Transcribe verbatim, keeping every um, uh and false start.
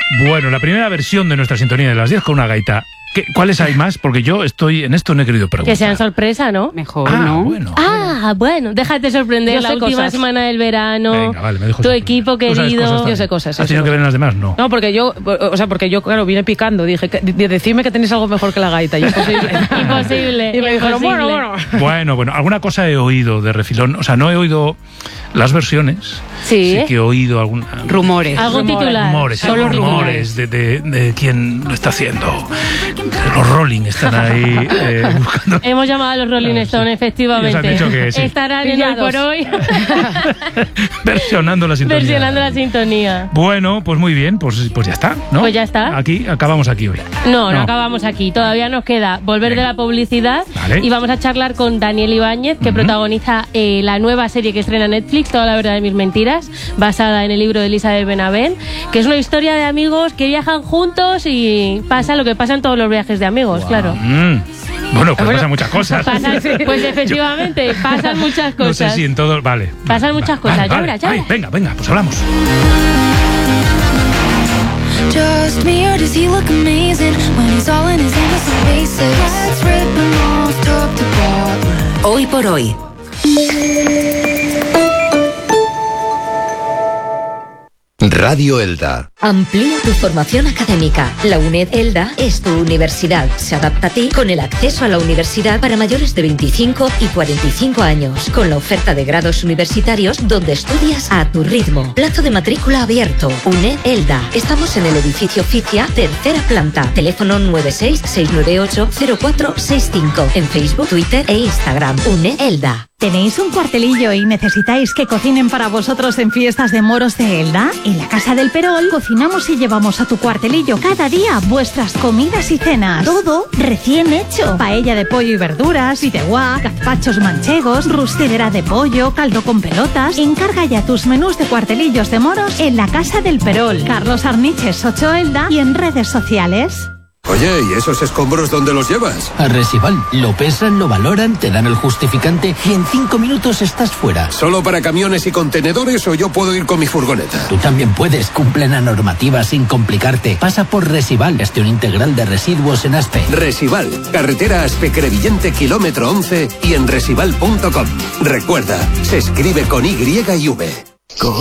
Bueno, la primera versión de nuestra sintonía de las diez con una gaita. ¿Qué, ¿Cuáles hay más? Porque yo estoy en esto no he querido preguntar. Que sean sorpresa, ¿no? Mejor, Ah, ¿no? bueno. Ah, bueno, déjate sorprender. Yo La sé última cosas. semana del verano, Venga, vale, me dejo tu sorprender. equipo Tú sabes querido. cosas Yo también. sé cosas, ¿Has yo tenido sé que ver en las demás? No. No, porque yo, o sea, porque yo, claro, vine picando, dije, que, de- decidme que tenéis algo mejor que la gaita, y imposible. Imposible. Y me dijeron, imposible. bueno, bueno. Bueno, bueno, alguna cosa he oído de refilón. O sea, no he oído las versiones. Sí. Sí que he oído alguna... Rumores. Algún rumores. titular. Rumores, sí, Solo rumores de, de, de quién lo está haciendo. Los Rolling están ahí eh, buscando... Hemos llamado a los Rolling Ah, Stones, sí. efectivamente. Y os han dicho que sí. Estarán en hoy Pillados. por hoy versionando la sintonía. versionando la sintonía. Bueno, pues muy bien, pues, pues ya está, ¿no? Pues ya está. Aquí, acabamos aquí hoy. No, no, acabamos aquí. Todavía nos queda volver Venga. de la publicidad Vale. y vamos a charlar con Daniel Ibáñez, que Ujú. protagoniza eh, la nueva serie que estrena Netflix, Toda la verdad de mis mentiras, basada en el libro de Elizabeth Benavent, que es una historia de amigos que viajan juntos y pasa lo que pasa en todos los viajes de amigos, claro. Mm. Bueno, pues Bueno, pasan muchas cosas. Pasan- pues efectivamente, pasan muchas No cosas. sé si en todo... Vale. Pasan Vale, muchas vale, cosas, ya vale, verás, ya vale. verás. Venga, venga, pues hablamos. Just me, or does he look amazing when he's all in his endless oasis? Let's rip him off top to bottom. Hoy por hoy. Radio Elda. Amplía tu formación académica. La UNED Elda es tu universidad. Se adapta a ti con el acceso a la universidad para mayores de veinticinco y cuarenta y cinco años. Con la oferta de grados universitarios donde estudias a tu ritmo. Plazo de matrícula abierto. UNED Elda. Estamos en el edificio Fitia, tercera planta. Teléfono nueve seis seis nueve ocho cero cuatro seis cinco. En Facebook, Twitter e Instagram. UNED Elda. ¿Tenéis un cuartelillo y necesitáis que cocinen para vosotros en fiestas de moros de Elda? En la Casa del Perol cocinamos y llevamos a tu cuartelillo cada día vuestras comidas y cenas. Todo recién hecho. Paella de pollo y verduras, fideuá, gazpachos manchegos, rustidera de pollo, caldo con pelotas. Encarga ya tus menús de cuartelillos de moros en la Casa del Perol. Carlos Arniches ocho Elda y en redes sociales. Oye, ¿y esos escombros dónde los llevas? A Resival. Lo pesan, lo valoran, te dan el justificante y en cinco minutos estás fuera. ¿Solo para camiones y contenedores o yo puedo ir con mi furgoneta? Tú también puedes. Cumple la normativa sin complicarte. Pasa por Resival, gestión integral de residuos en Aspe. Resival, carretera Aspe-Crevillente, kilómetro once y en resival punto com. Recuerda, se escribe con Y y V.